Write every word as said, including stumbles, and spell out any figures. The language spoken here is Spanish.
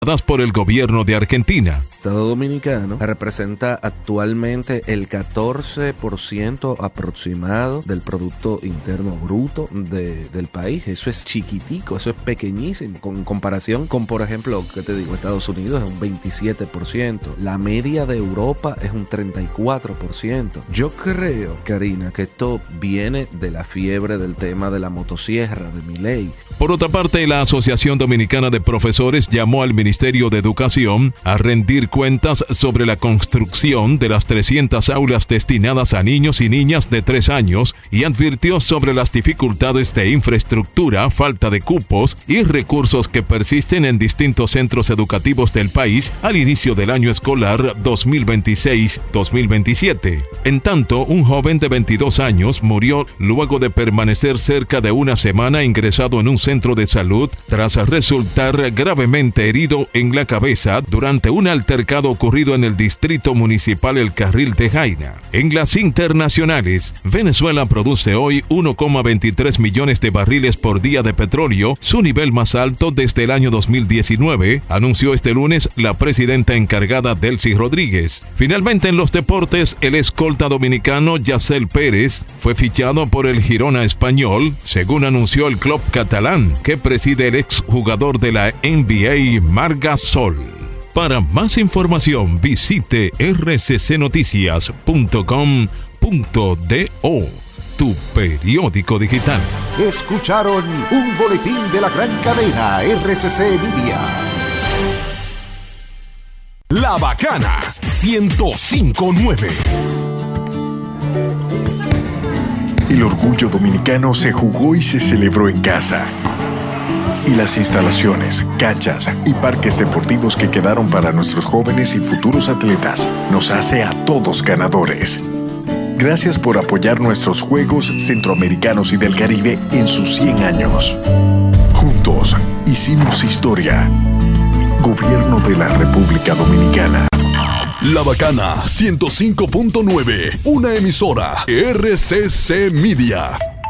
por el gobierno de Argentina. El Estado Dominicano representa actualmente el catorce por ciento aproximado del Producto Interno Bruto de, del país. Eso es chiquitico, eso es pequeñísimo. Con comparación con, por ejemplo, ¿qué te digo? Estados Unidos es un veintisiete por ciento. La media de Europa es un treinta y cuatro por ciento. Yo creo, Karina, que esto viene de la fiebre del tema de la motosierra, de Milei. Por otra parte, la Asociación Dominicana de Profesores llamó al Ministerio de Educación a rendir cuentas sobre la construcción de las trescientas aulas destinadas a niños y niñas de tres años y advirtió sobre las dificultades de infraestructura, falta de cupos y recursos que persisten en distintos centros educativos del país al inicio del año escolar dos mil veintiséis dos mil veintisiete. En tanto, un joven de veintidós años murió luego de permanecer cerca de una semana ingresado en un centro de salud tras resultar gravemente herido en la cabeza durante un altercado ocurrido en el distrito municipal El Carril de Jaina. En las internacionales, Venezuela produce hoy uno coma veintitrés millones de barriles por día de petróleo, su nivel más alto desde el año dos mil diecinueve, anunció este lunes la presidenta encargada Delcy Rodríguez. Finalmente, en los deportes, el escolta dominicano Yacel Pérez fue fichado por el Girona español, según anunció el club catalán, que preside el exjugador de la N B A Marc Gasol. Para más información, visite r c c noticias punto com punto do, tu periódico digital. Escucharon un boletín de la gran cadena R C C Media. La Bacana ciento cinco punto nueve. El orgullo dominicano se jugó y se celebró en casa. Y las instalaciones, canchas y parques deportivos que quedaron para nuestros jóvenes y futuros atletas nos hace a todos ganadores. Gracias por apoyar nuestros Juegos Centroamericanos y del Caribe en sus cien años. Juntos hicimos historia. Gobierno de la República Dominicana. La Bacana ciento cinco punto nueve, una emisora R C C Media.